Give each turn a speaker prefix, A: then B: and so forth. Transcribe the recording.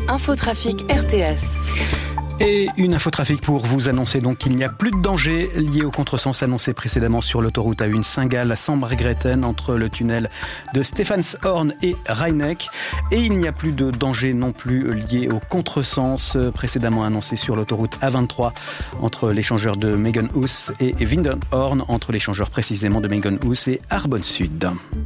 A: Infotrafic RTS.
B: Et une infotrafic pour vous annoncer donc qu'il n'y a plus de danger lié au contresens annoncé précédemment sur l'autoroute A1 Saint-Gall à Sambrégrethen entre le tunnel de Stephanshorn et Rheineck. Et il n'y a plus de danger non plus lié au contresens précédemment annoncé sur l'autoroute A23 entre l'échangeur de Megenhus et Windenhorn, entre l'échangeur précisément de Megenhus et Arbonne Sud.